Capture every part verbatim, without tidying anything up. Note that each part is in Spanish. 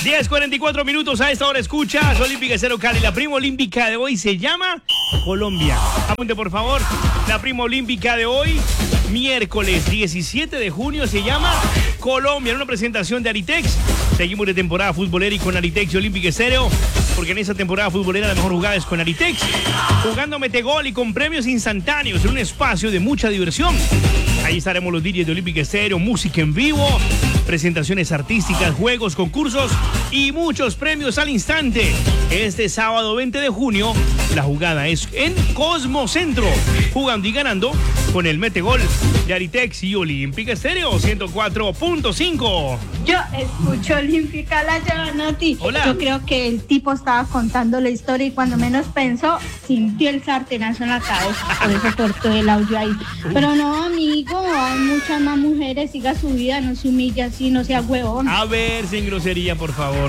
diez cuarenta y cuatro minutos a esta hora escuchas Olímpica Cero Cali. La prima olímpica de hoy se llama Colombia. Apunte por favor, la prima olímpica de hoy, miércoles diecisiete de junio, se llama Colombia. En una presentación de Aritex. Seguimos de temporada futbolera y con Aritex y Olímpica Estéreo, porque en esa temporada futbolera la mejor jugada es con Aritex, jugando metegol y con premios instantáneos en un espacio de mucha diversión. Ahí estaremos los D Js de Olímpica Estéreo, música en vivo, presentaciones artísticas, juegos, concursos y muchos premios al instante. Este sábado veinte de junio, la jugada es en Cosmocentro, jugando y ganando con el metegol de Aritex y Olímpica Estéreo ciento cuatro punto cinco. Yo escucho Olímpica, la Giovanotti. Hola. Yo creo que el tipo estaba contando la historia y cuando menos pensó, sintió el sartenazo en la cabeza. Por eso cortó el audio ahí. Pero no, amigo, hay muchas más mujeres. Siga su vida, no se humille así, no sea huevón. A ver, sin grosería, por favor.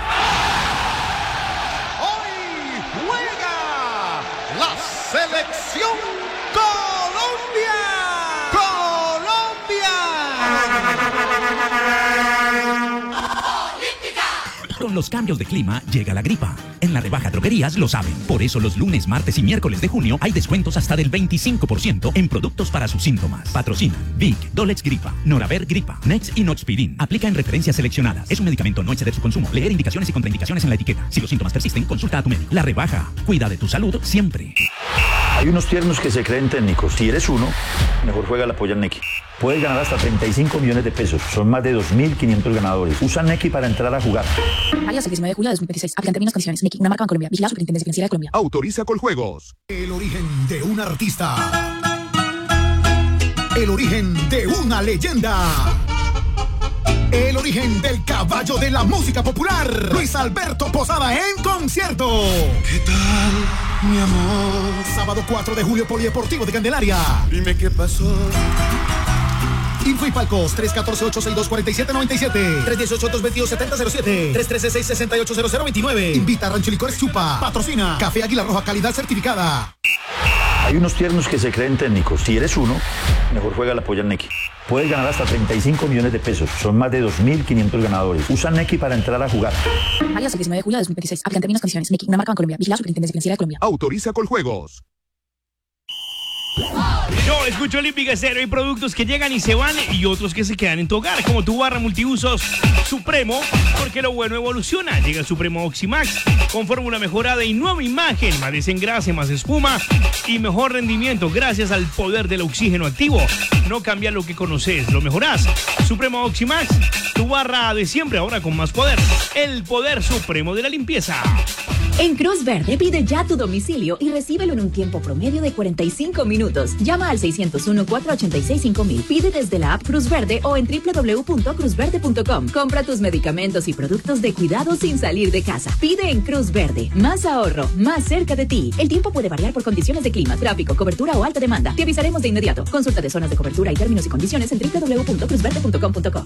Hoy juega la selección Colombia. ¡Colombia! Con los cambios de clima llega la gripa. En la rebaja droguerías lo saben. Por eso los lunes, martes y miércoles de junio hay descuentos hasta del veinticinco por ciento en productos para sus síntomas. Patrocina Vic, Dolex Gripa, Noraver Gripa, Nex y Noxpirin. Aplica en referencias seleccionadas. Es un medicamento, no exceder su consumo. Leer indicaciones y contraindicaciones en la etiqueta. Si los síntomas persisten, consulta a tu médico. La rebaja. Cuida de tu salud siempre. Hay unos tiernos que se creen técnicos. Si eres uno, mejor juega la polla Neki. Puedes ganar hasta treinta y cinco millones de pesos. Son más de dos mil quinientos ganadores. Usa Neki para entrar a jugar. Alias el diecinueve de julio de dos mil veintiséis. Aplican términos y condiciones. Neki, una marca en Colombia. Vigilado Superintendencia Financiera de Colombia. Autoriza Coljuegos. El origen de un artista. El origen de una leyenda. El origen del caballo de la música popular. Luis Alberto Posada en concierto. ¿Qué tal, mi amor? Sábado cuatro de julio, Polideportivo de Candelaria. Dime qué pasó. Info y palcos tres uno cuatro, ocho seis dos, cuatro siete nueve siete, tres uno ocho, dos dos cero, siete cero cero siete, tres uno tres seis, seis ocho cero cero dos nueve. Invita a Rancho Licores Chupa. Patrocina Café Águila Roja, calidad certificada. Hay unos tiernos que se creen técnicos. Si eres uno, mejor juega la polla Neki. Puedes ganar hasta treinta y cinco millones de pesos. Son más de dos mil quinientos ganadores. Usa Neki para entrar a jugar. Alias el diecinueve de julio de dos mil veintiséis. Aplican términos y condiciones. Neki, una marca en Colombia. Vigilado Superintendencia Financiera de Colombia. Autoriza Coljuegos. Yo escucho Olímpica Cero. Hay productos que llegan y se van y otros que se quedan en tu hogar, como tu barra multiusos Supremo, porque lo bueno evoluciona. Llega el Supremo Oximax con fórmula mejorada y nueva imagen, más desengrase, más espuma y mejor rendimiento gracias al poder del oxígeno activo. No cambia lo que conoces, lo mejorás. Supremo Oximax, tu barra de siempre, ahora con más poder. El poder supremo de la limpieza. En Cruz Verde pide ya tu domicilio y recíbelo en un tiempo promedio de cuarenta y cinco minutos. Llama al seis cero uno, cuatro ocho seis, cinco mil. Pide desde la app Cruz Verde o en doble u doble u doble u punto cruz verde punto com. Compra tus medicamentos y productos de cuidado sin salir de casa. Pide en Cruz Verde. Más ahorro, más cerca de ti. El tiempo puede variar por condiciones de clima, tráfico, cobertura o alta demanda. Te avisaremos de inmediato. Consulta de zonas de cobertura y términos y condiciones en doble u doble u doble u punto cruz verde punto com punto co.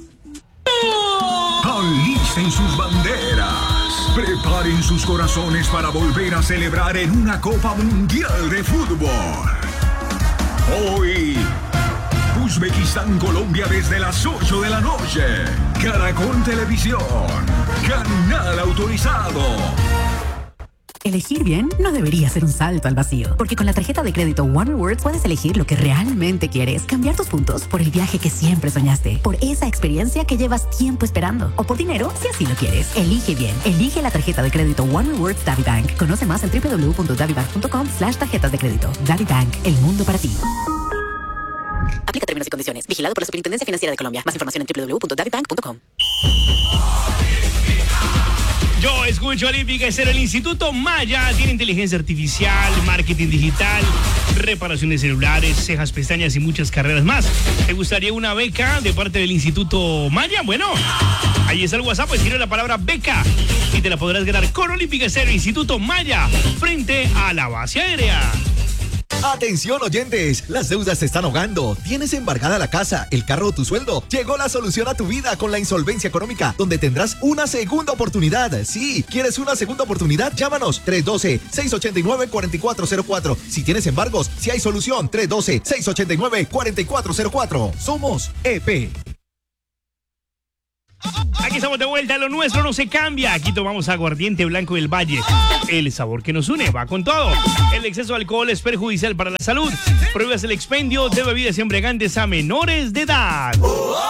Alisten sus banderas. Preparen sus corazones para volver a celebrar en una Copa Mundial de Fútbol. Hoy, Uzbekistán-Colombia desde las ocho de la noche. Caracol Televisión. Canal autorizado. Elegir bien no debería ser un salto al vacío, porque con la tarjeta de crédito One Rewards puedes elegir lo que realmente quieres, cambiar tus puntos por el viaje que siempre soñaste, por esa experiencia que llevas tiempo esperando, o por dinero si así lo quieres. Elige bien, elige la tarjeta de crédito One Rewards DaviBank. Conoce más en doble u doble u doble u punto davibank punto com slash tarjetas de crédito. DaviBank, el mundo para ti. Aplica términos y condiciones. Vigilado por la Superintendencia Financiera de Colombia. Más información en doble u doble u doble u punto davibank punto com. Yo escucho Olímpica Cero. El Instituto Maya tiene inteligencia artificial, marketing digital, reparaciones celulares, cejas, pestañas y muchas carreras más. ¿Te gustaría una beca de parte del Instituto Maya? Bueno, ahí está el WhatsApp, escribe la palabra beca y te la podrás ganar con Olímpica Cero, Instituto Maya, frente a la base aérea. Atención oyentes, las deudas te están ahogando, tienes embargada la casa, el carro o tu sueldo. Llegó la solución a tu vida con la insolvencia económica, donde tendrás una segunda oportunidad. Sí, ¿quieres una segunda oportunidad? Llámanos tres uno dos, seis ocho nueve, cuatro cuatro cero cuatro. Si tienes embargos, si hay solución, tres uno dos, seis ocho nueve, cuatro cuatro cero cuatro. Somos E P. Aquí estamos de vuelta, lo nuestro no se cambia. Aquí tomamos aguardiente blanco del Valle. El sabor que nos une va con todo. El exceso de alcohol es perjudicial para la salud. Prohíbas el expendio de bebidas embriagantes a menores de edad.